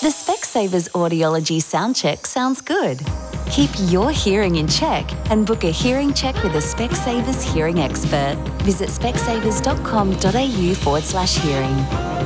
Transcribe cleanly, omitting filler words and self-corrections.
The Specsavers Audiology Soundcheck sounds good. Keep your hearing in check and book a hearing check with a Specsavers hearing expert. Visit specsavers.com.au/hearing.